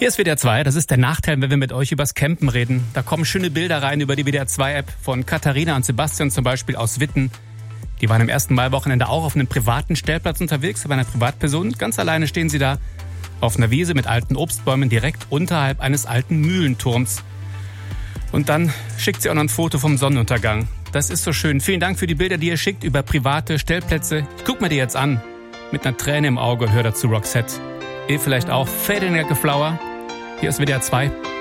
Hier ist WDR 2, das ist der Nachteil, wenn wir mit euch übers Campen reden. Da kommen schöne Bilder rein über die WDR 2-App von Katharina und Sebastian zum Beispiel aus Witten. Die waren am 1. Mai-Wochenende auch auf einem privaten Stellplatz unterwegs, bei einer Privatperson. Ganz alleine stehen sie da auf einer Wiese mit alten Obstbäumen direkt unterhalb eines alten Mühlenturms. Und dann schickt sie auch noch ein Foto vom Sonnenuntergang. Das ist so schön. Vielen Dank für die Bilder, die ihr schickt über private Stellplätze. Ich guck mir die jetzt an. Mit einer Träne im Auge und hör dazu Roxette. Ihr vielleicht auch Fading Like a Flower. Hier ist WDR 2.